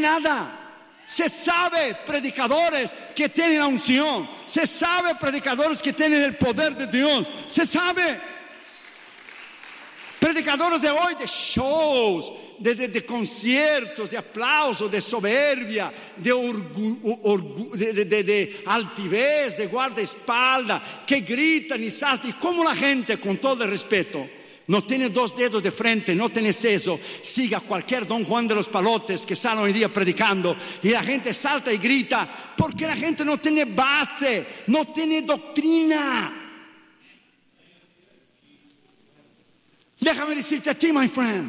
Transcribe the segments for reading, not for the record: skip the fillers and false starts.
nada. Se sabe predicadores que tienen la unción. Se sabe predicadores que tienen el poder de Dios. Se sabe. Predicadores de hoy de shows, de conciertos, de aplausos, de soberbia, de altivez, de guardaespaldas, que gritan y saltan. Y como la gente, con todo el respeto, no tiene 2 dedos de frente, no tiene seso, siga cualquier Don Juan de los Palotes que sale hoy día predicando, y la gente salta y grita, porque la gente no tiene base, no tiene doctrina. Déjame decirte a ti, my friend,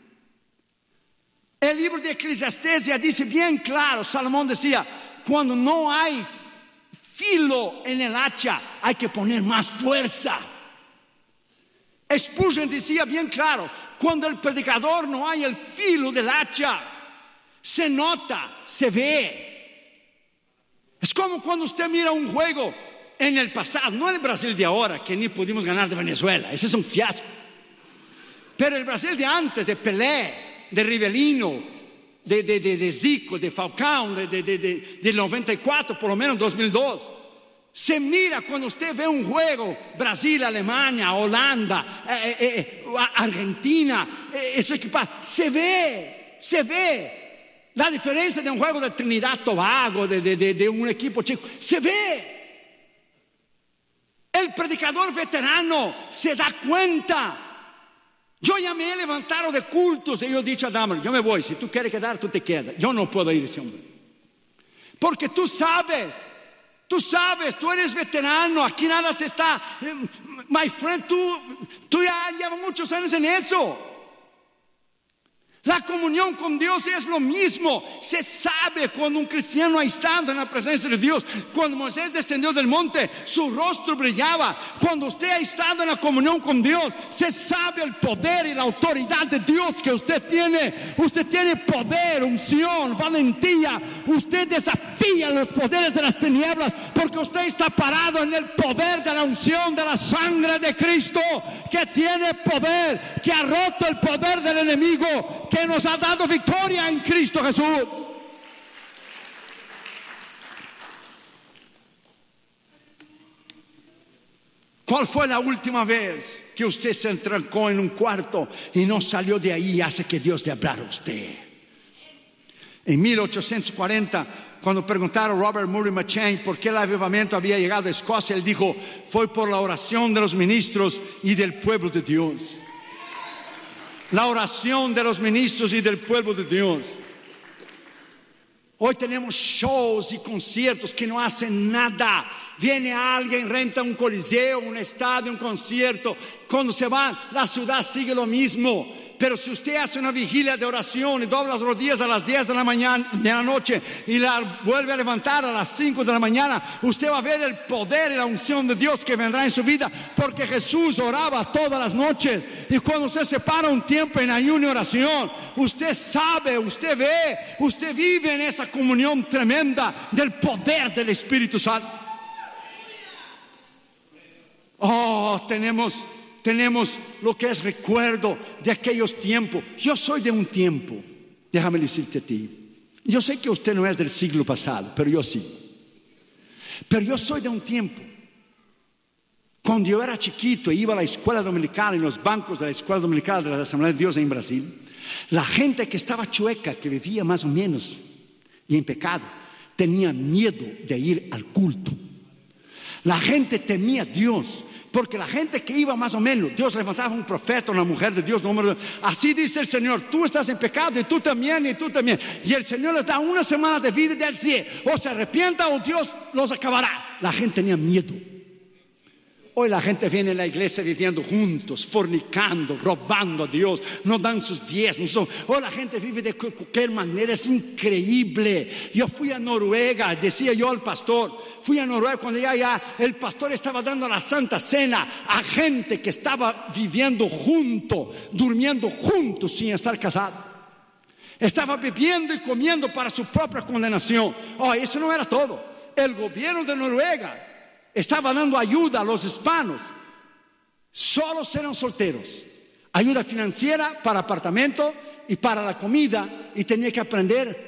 el libro de Eclesiastés ya dice bien claro, Salomón decía, cuando no hay filo en el hacha, hay que poner más fuerza. Spurgeon decía bien claro, cuando el predicador no hay el filo del hacha, se nota, se ve. Es como cuando usted mira un juego en el pasado, no el Brasil de ahora, que ni pudimos ganar de Venezuela, ese es un fiasco. Pero el Brasil de antes, de Pelé, de Rivelino, de Zico, de Falcão, de 94, por lo menos 2002. Se mira cuando usted ve un juego, Brasil, Alemania, Holanda, Argentina, se ve la diferencia de un juego de Trinidad Tobago, de un equipo chico, se ve. El predicador veterano se da cuenta. Yo ya me he levantado de cultos y yo he dicho a Dahmer, yo me voy, si tú quieres quedar, tú te quedas. Yo no puedo ir ese hombre. Porque tú sabes, tú eres veterano, aquí nada te está. My friend, tú ya llevas muchos años en eso. La comunión con Dios es lo mismo. Se sabe cuando un cristiano ha estado en la presencia de Dios. Cuando Moisés descendió del monte, su rostro brillaba. Cuando usted ha estado en la comunión con Dios, se sabe el poder y la autoridad de Dios que usted tiene. Usted tiene poder, unción, valentía. Usted desafía los poderes de las tinieblas, porque usted está parado en el poder de la unción de la sangre de Cristo, que tiene poder, que ha roto el poder del enemigo, que nos ha dado victoria en Cristo Jesús. ¿Cuál fue la última vez que usted se entrancó en un cuarto y no salió de ahí hasta que Dios le hablara a usted? En 1840, cuando preguntaron a Robert Murray McCheyne por qué el avivamiento había llegado a Escocia, él dijo, fue por la oración de los ministros y del pueblo de Dios. La oración de los ministros y del pueblo de Dios. Hoy tenemos shows y conciertos que no hacen nada. Viene alguien, renta un coliseo, un estadio, un concierto. Cuando se va, la ciudad sigue lo mismo. Pero si usted hace una vigilia de oración y dobla las rodillas a las 10 de la mañana, de la noche, y la vuelve a levantar a las 5 de la mañana, usted va a ver el poder y la unción de Dios que vendrá en su vida, porque Jesús oraba todas las noches. Y cuando usted se para un tiempo en ayuno y oración, usted sabe, usted ve, usted vive en esa comunión tremenda del poder del Espíritu Santo. Oh, tenemos lo que es recuerdo de aquellos tiempos. Yo soy de un tiempo, déjame decirte a ti. Yo sé que usted no es del siglo pasado, pero yo sí. Pero yo soy de un tiempo. Cuando yo era chiquito e iba a la escuela dominical, en los bancos de la escuela dominical de la Asamblea de Dios en Brasil, la gente que estaba chueca, que vivía más o menos y en pecado, tenía miedo de ir al culto. La gente temía a Dios, porque la gente que iba más o menos, Dios levantaba un profeta, una mujer de Dios, así dice el Señor, tú estás en pecado y tú también, y el Señor les da una semana de vida y del cielo, o se arrepienta o Dios los acabará. La gente tenía miedo. Hoy la gente viene a la iglesia viviendo juntos, fornicando, robando a Dios, no dan sus diezmos. Hoy la gente vive de cualquier manera, es increíble. Yo fui a Noruega, decía yo al pastor, fui a Noruega cuando ya el pastor estaba dando la Santa Cena a gente que estaba viviendo junto, durmiendo juntos sin estar casados. Estaba bebiendo y comiendo para su propia condenación. Oh, eso no era todo. El gobierno de Noruega estaba dando ayuda a los hispanos. Solo eran solteros. Ayuda financiera para apartamento y para la comida. Y tenía que aprender